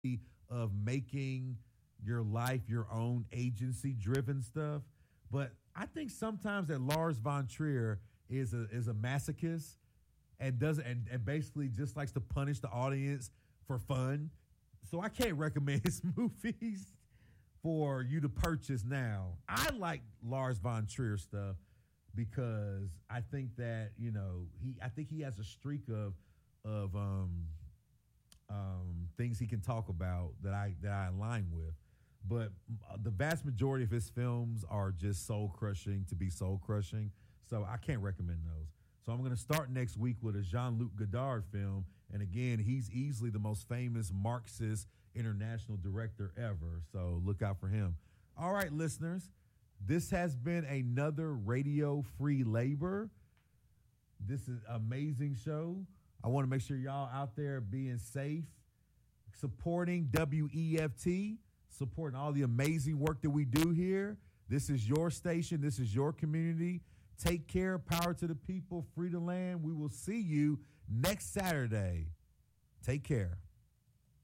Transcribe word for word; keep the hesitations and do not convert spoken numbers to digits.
of making your life your own agency driven stuff. But I think sometimes that Lars von Trier is a is a masochist and doesn't and, and basically just likes to punish the audience for fun. So I can't recommend his movies for you to purchase now. I like Lars von Trier stuff because I think that, you know, he I think he has a streak of of um um things he can talk about that I that I align with. But the vast majority of his films are just soul crushing to be soul crushing. So I can't recommend those. So I'm going to start next week with a Jean-Luc Godard film. And again, he's easily the most famous Marxist international director ever. So look out for him. All right, listeners, this has been another Radio Free Labor. This is an amazing show. I want to make sure y'all out there being safe, supporting W E F T, supporting all the amazing work that we do here. This is your station. This is your community. Take care. Power to the people. Free the land. We will see you next Saturday. Take care.